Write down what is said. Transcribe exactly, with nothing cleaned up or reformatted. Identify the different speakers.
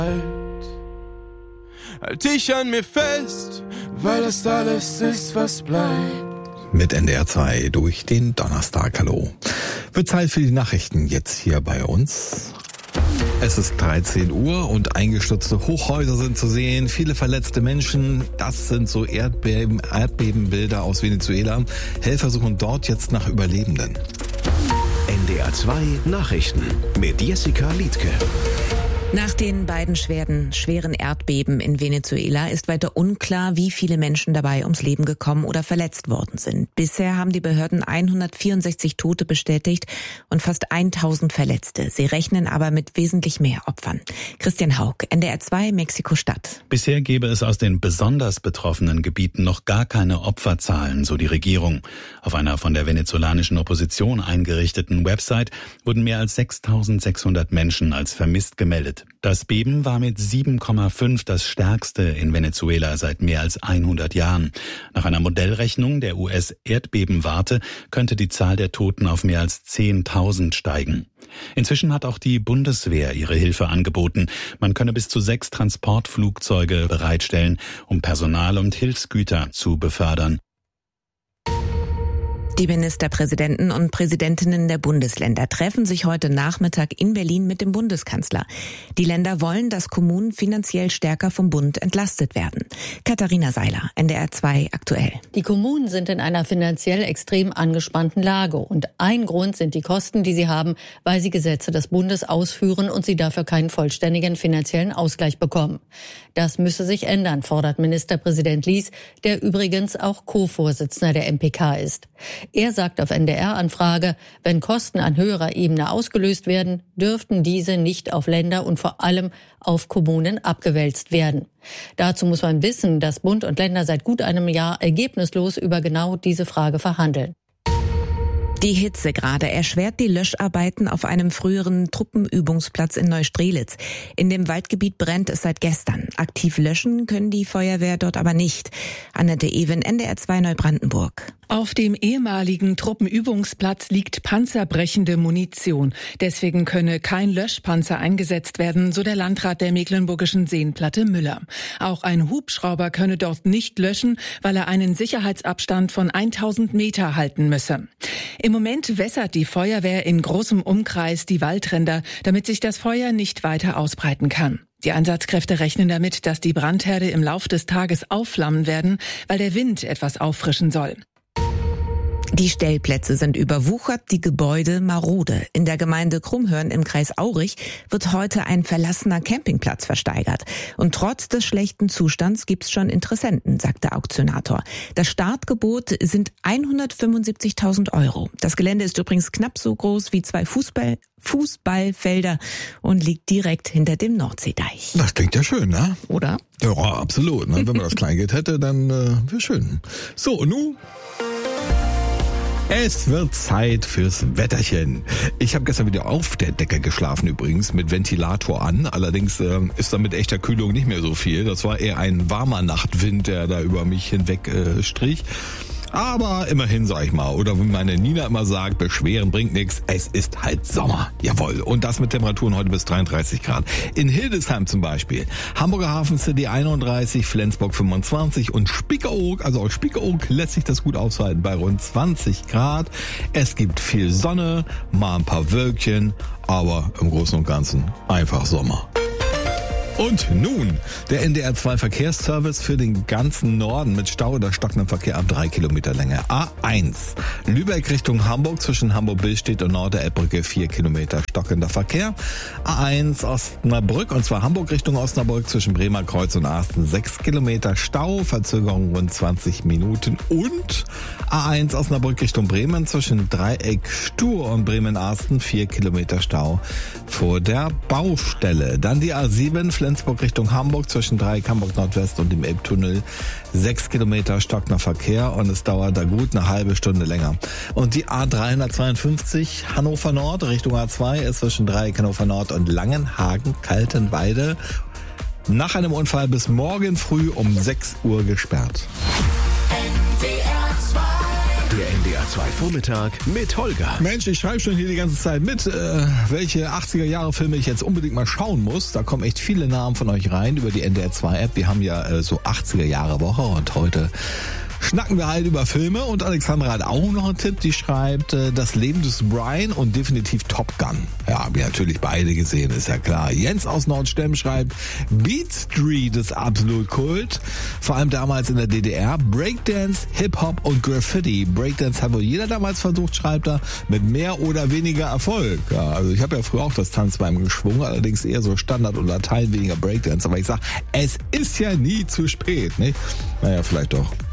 Speaker 1: Halt dich an mir fest, weil das alles ist, was bleibt.
Speaker 2: Mit N D R zwei durch den Donnerstag. Hallo. Wird Zeit für die Nachrichten jetzt hier bei uns. Es ist dreizehn Uhr und eingestürzte Hochhäuser sind zu sehen, viele verletzte Menschen. Das sind so Erdbeben, Erdbebenbilder aus Venezuela. Helfer suchen dort jetzt nach Überlebenden.
Speaker 3: N D R zwei Nachrichten mit Jessica Liedke.
Speaker 4: Nach den beiden schweren, schweren Erdbeben in Venezuela ist weiter unklar, wie viele Menschen dabei ums Leben gekommen oder verletzt worden sind. Bisher haben die Behörden hundertvierundsechzig Tote bestätigt und fast tausend Verletzte. Sie rechnen aber mit wesentlich mehr Opfern. Christian Haug, N D R zwei, Mexiko-Stadt.
Speaker 5: Bisher gäbe es aus den besonders betroffenen Gebieten noch gar keine Opferzahlen, so die Regierung. Auf einer von der venezolanischen Opposition eingerichteten Website wurden mehr als sechstausendsechshundert Menschen als vermisst gemeldet. Das Beben war mit sieben Komma fünf das stärkste in Venezuela seit mehr als hundert Jahren. Nach einer Modellrechnung der U S-Erdbebenwarte könnte die Zahl der Toten auf mehr als zehntausend steigen. Inzwischen hat auch die Bundeswehr ihre Hilfe angeboten. Man könne bis zu sechs Transportflugzeuge bereitstellen, um Personal und Hilfsgüter zu befördern.
Speaker 4: Die Ministerpräsidenten und Präsidentinnen der Bundesländer treffen sich heute Nachmittag in Berlin mit dem Bundeskanzler. Die Länder wollen, dass Kommunen finanziell stärker vom Bund entlastet werden. Katharina Seiler, N D R zwei aktuell.
Speaker 6: Die Kommunen sind in einer finanziell extrem angespannten Lage. Und ein Grund sind die Kosten, die sie haben, weil sie Gesetze des Bundes ausführen und sie dafür keinen vollständigen finanziellen Ausgleich bekommen. Das müsse sich ändern, fordert Ministerpräsident Lies, der übrigens auch Co-Vorsitzender der M P K ist. Er sagt auf N D R-Anfrage, wenn Kosten an höherer Ebene ausgelöst werden, dürften diese nicht auf Länder und vor allem auf Kommunen abgewälzt werden. Dazu muss man wissen, dass Bund und Länder seit gut einem Jahr ergebnislos über genau diese Frage verhandeln.
Speaker 4: Die Hitze gerade erschwert die Löscharbeiten auf einem früheren Truppenübungsplatz in Neustrelitz. In dem Waldgebiet brennt es seit gestern. Aktiv löschen können die Feuerwehr dort aber nicht. Annette Ewen, N D R zwei Neubrandenburg.
Speaker 7: Auf dem ehemaligen Truppenübungsplatz liegt panzerbrechende Munition. Deswegen könne kein Löschpanzer eingesetzt werden, so der Landrat der Mecklenburgischen Seenplatte Müller. Auch ein Hubschrauber könne dort nicht löschen, weil er einen Sicherheitsabstand von tausend Meter halten müsse. Im Moment wässert die Feuerwehr in großem Umkreis die Waldränder, damit sich das Feuer nicht weiter ausbreiten kann. Die Einsatzkräfte rechnen damit, dass die Brandherde im Lauf des Tages aufflammen werden, weil der Wind etwas auffrischen soll.
Speaker 4: Die Stellplätze sind überwuchert, die Gebäude marode. In der Gemeinde Krummhörn im Kreis Aurich wird heute ein verlassener Campingplatz versteigert. Und trotz des schlechten Zustands gibt's schon Interessenten, sagt der Auktionator. Das Startgebot sind hundertfünfundsiebzigtausend Euro. Das Gelände ist übrigens knapp so groß wie zwei Fußball Fußballfelder und liegt direkt hinter dem Nordseedeich.
Speaker 2: Das klingt ja schön, ne?
Speaker 4: Oder?
Speaker 2: Ja, absolut. Ne? Wenn man das Kleingeld hätte, dann äh, wäre schön. So, und nun? Es wird Zeit fürs Wetterchen. Ich habe gestern wieder auf der Decke geschlafen übrigens, mit Ventilator an. Allerdings äh, ist da mit echter Kühlung nicht mehr so viel. Das war eher ein warmer Nachtwind, der da über mich hinweg äh, strich. Aber immerhin, sag ich mal, oder wie meine Nina immer sagt, beschweren bringt nichts. Es ist halt Sommer. Jawohl. Und das mit Temperaturen heute bis dreiunddreißig Grad. In Hildesheim zum Beispiel. Hamburger Hafen City einunddreißig, Flensburg fünfundzwanzig und Spiekeroog, also aus Spiekeroog lässt sich das gut aushalten bei rund zwanzig Grad. Es gibt viel Sonne, mal ein paar Wölkchen, aber im Großen und Ganzen einfach Sommer. Und nun der N D R zwei Verkehrsservice für den ganzen Norden mit Stau oder stockendem Verkehr ab drei Kilometer Länge. A eins, Lübeck Richtung Hamburg zwischen Hamburg-Billstedt und Nord-der-Elbbrücke vier Kilometer stockender Verkehr. A eins Osnabrück und zwar Hamburg Richtung Osnabrück zwischen Bremer Kreuz und Asten sechs Kilometer Stau, Verzögerung rund zwanzig Minuten. Und A eins Osnabrück Richtung Bremen zwischen Dreieck Stur und Bremen-Asten vier Kilometer Stau vor der Baustelle. Dann die A sieben Flensburg Richtung Hamburg zwischen Dreieck Hamburg Nordwest und dem Elbtunnel sechs Kilometer stockender Verkehr und es dauert da gut eine halbe Stunde länger. Und die A dreihundertzweiundfünfzig Hannover Nord Richtung A zwei ist zwischen Dreieck Hannover Nord und Langenhagen Kaltenweide nach einem Unfall bis morgen früh um sechs Uhr gesperrt.
Speaker 3: Der N D R zwei Vormittag mit Holger.
Speaker 2: Mensch, ich schreibe schon hier die ganze Zeit mit, äh, welche achtziger-Jahre-Filme ich jetzt unbedingt mal schauen muss. Da kommen echt viele Namen von euch rein über die N D R zwei App. Wir haben ja äh, so achtziger-Jahre-Woche und heute schnacken wir halt über Filme und Alexandra hat auch noch einen Tipp, die schreibt äh, Das Leben des Brian und definitiv Top Gun. Ja, haben wir natürlich beide gesehen, ist ja klar. Jens aus Nordstemm schreibt Beat Street ist absolut Kult, vor allem damals in der D D R. Breakdance, Hip-Hop und Graffiti. Breakdance hat wohl jeder damals versucht, schreibt er, mit mehr oder weniger Erfolg. Ja, also ich habe ja früher auch das Tanzbein geschwungen, allerdings eher so Standard und Latein, weniger Breakdance. Aber ich sag, es ist ja nie zu spät, nicht? Naja, vielleicht doch.